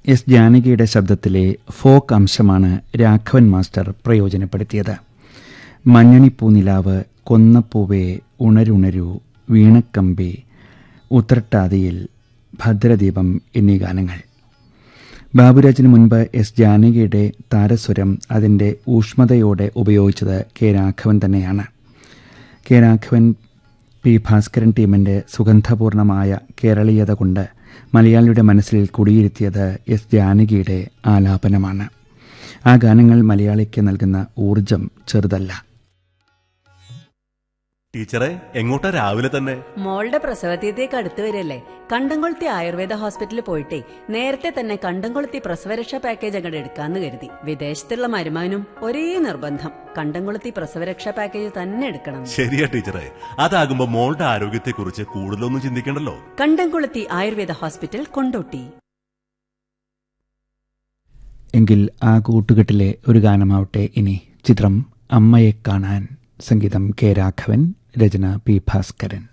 S ജാനകിയുടെ ശബ്ദത്തിലെ folk അംശമാണ് Raghavan master പ്രയോജനപ്പെടുത്തിയത്. മഞ്ഞണിപ്പൂനിലാവ്, കൊന്നപ്പൂവേ, ഉണരുണരു, വീണക്കമ്പി, ഉത്രട്ടാതിയിൽ, ഭദ്രദീപം എന്നീ ഗാനങ്ങൾ. ബാബുരാജിന് മുൻപ് എസ് ജാനകിയുടെ താരസ്വരം അതിൻ്റെ ഊഷ്മതയോടെ ഉപയോഗിച്ചത് കെ രാഘവൻ തന്നെയാണ്. കെ രാഘവൻ പി ഭാസ്കരൻ ടീമിൻ്റെ സുഗന്ധപൂർണമായ കേരളീയത കൊണ്ട് മലയാളിയുടെ മനസ്സിൽ കുടിയിരുത്തിയത് എസ് ജാനകിയുടെ ആലാപനമാണ്. ആ ഗാനങ്ങൾ മലയാളിക്ക് നൽകുന്ന ഊർജം ചെറുതല്ല. ടീച്ചറെ, എങ്ങോട്ടാ രാവിലെ തന്നെ? മോളുടെ പ്രസവതീയത്തേക്ക് അടുത്ത് വരില്ലേ. കണ്ടംകൊളുത്തി ആയുർവേദ ഹോസ്പിറ്റലിൽ പോയിട്ടേ നേരത്തെ തന്നെ കണ്ടംകൊളുത്തി പ്രസവരക്ഷാ പാക്കേജ് അങ്ങോട്ട് എടുക്കാന്ന് കരുതി. വിദേശത്തുള്ള മരുമാനും ഒരേ നിർബന്ധം, കണ്ടംകൊളുത്തി പ്രസവരക്ഷാ പാക്കേജ് തന്നെ എടുക്കണം. ശരിയാ ടീച്ചറെ, അതാകുമ്പോ മോളുടെ ആരോഗ്യത്തെ കുറിച്ച് കൂടുതലൊന്നും ചിന്തിക്കണ്ടല്ലോ. കണ്ടംകൊളുത്തി ആയുർവേദ ഹോസ്പിറ്റൽ, കൊണ്ടോട്ടി. എങ്കിൽ ആ കൂട്ടുകെട്ടിലെ ഒരു ഗാനമാവട്ടെ ഇനി. ചിത്രം അമ്മയെ കാണാൻ. സംഗീതം കെ രാഘവൻ, രചന പി ഭാസ്കരൻ.